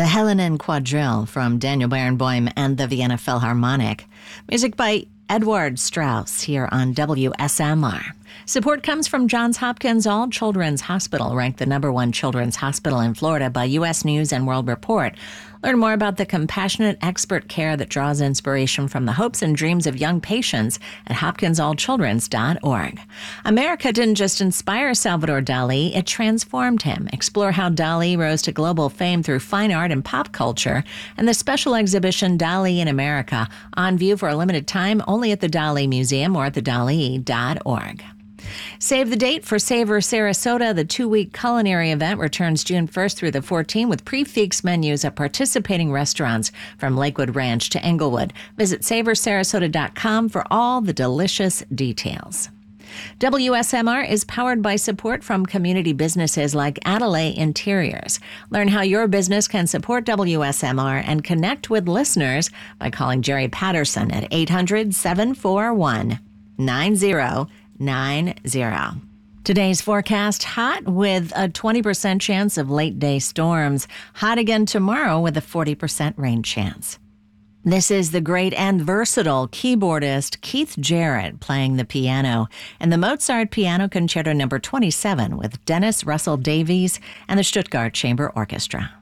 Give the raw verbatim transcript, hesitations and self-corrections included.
Helenen Quadrille from Daniel Barenboim and the Vienna Philharmonic. Music by Edward Strauss here on W S M R. Support comes from Johns Hopkins All Children's Hospital, ranked the number one children's hospital in Florida by U S News and World Report. Learn more about the compassionate expert care that draws inspiration from the hopes and dreams of young patients at hopkins all children's dot org. America didn't just inspire Salvador Dali, it transformed him. Explore how Dali rose to global fame through fine art and pop culture, and the special exhibition Dali in America, on view for a limited time only at the Dali Museum or at the dali dot org. Save the date for Savor Sarasota. The two-week culinary event returns June first through the fourteenth with prix-fixe menus at participating restaurants from Lakewood Ranch to Englewood. Visit savor sarasota dot com for all the delicious details. W S M R is powered by support from community businesses like Adelaide Interiors. Learn how your business can support W S M R and connect with listeners by calling Jerry Patterson at eight hundred, seven four one, nine zero nine zero. Today's forecast: hot with a twenty percent chance of late-day storms. Hot again tomorrow with a forty percent rain chance. This is the great and versatile keyboardist Keith Jarrett playing the piano and the Mozart Piano Concerto number twenty-seven with Dennis Russell Davies and the Stuttgart Chamber Orchestra.